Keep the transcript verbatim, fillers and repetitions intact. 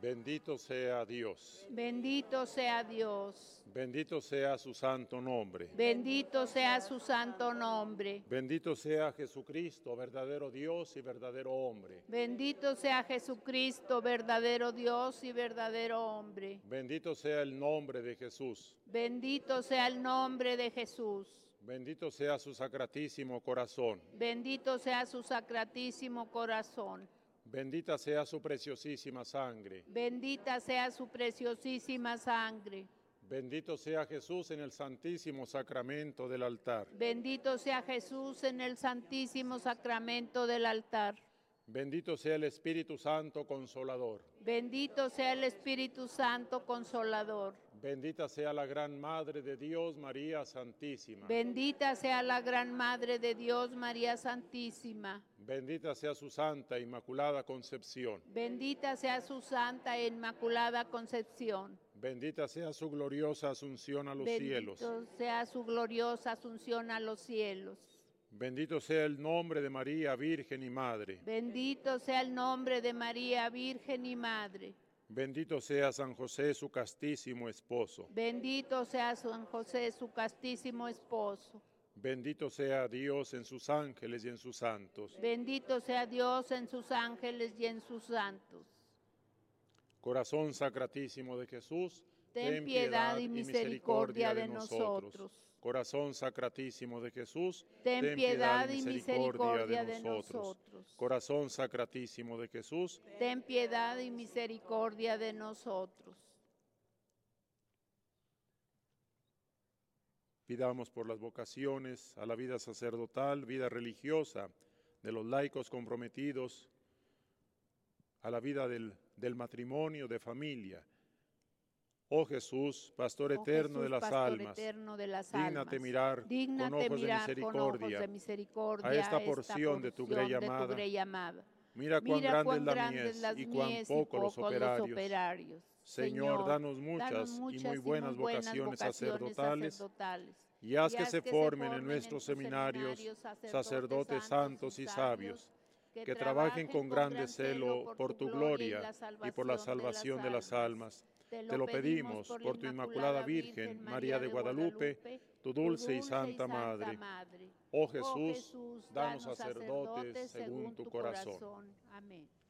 Bendito sea Dios. Bendito sea Dios. Bendito sea su santo nombre. Bendito sea su santo nombre. Bendito sea Jesucristo, verdadero Dios y verdadero hombre. Bendito sea Jesucristo, verdadero Dios y verdadero hombre. Bendito sea el nombre de Jesús. Bendito sea el nombre de Jesús. Bendito sea su sacratísimo corazón. Bendito sea su sacratísimo corazón. Bendita sea su preciosísima sangre. Bendita sea su preciosísima sangre. Bendito sea Jesús en el santísimo sacramento del altar. Bendito sea Jesús en el santísimo sacramento del altar. Bendito sea el Espíritu Santo Consolador. Bendito sea el Espíritu Santo Consolador. Bendita sea la gran Madre de Dios, María Santísima. Bendita sea la gran Madre de Dios, María Santísima. Bendita sea su Santa Inmaculada Concepción. Bendita sea su Santa e Inmaculada Concepción. Bendita sea su gloriosa asunción a los Bendito cielos. Bendito sea su gloriosa asunción a los cielos. Bendito sea el nombre de María, Virgen y Madre. Bendito sea el nombre de María, Virgen y Madre. Bendito sea San José, su castísimo esposo. Bendito sea San José, su castísimo esposo. Bendito sea Dios en sus ángeles y en sus santos. Bendito sea Dios en sus ángeles y en sus santos. Corazón sacratísimo de Jesús, ten piedad y misericordia de nosotros. Corazón sacratísimo de Jesús, ten piedad y misericordia de nosotros. Corazón sacratísimo de Jesús, ten piedad y misericordia de nosotros. Pidamos por las vocaciones a la vida sacerdotal, vida religiosa de los laicos comprometidos, a la vida del, del matrimonio, de familia. Oh Jesús, Pastor eterno, oh Jesús, de, las Pastor almas, eterno de las dígnate almas, mirar, dígnate con, ojos mirar de con ojos de misericordia a esta porción, esta porción de, tu grey de tu amada. grey amada. Mira cuán Mira grande cuán es la mies y cuán mies poco los pocos operarios. operarios. Señor, danos muchas, danos muchas y muy buenas, y muy buenas vocaciones, vocaciones sacerdotales, sacerdotales. y haz y que, haz se, que formen se en nuestros seminarios, seminarios sacerdotes santos y sabios, que, que trabajen con grande celo por tu gloria y por la salvación de las almas. Te lo pedimos por tu Inmaculada Virgen, María de Guadalupe, tu dulce y santa Madre. Oh Jesús, danos sacerdotes según tu corazón. Amén.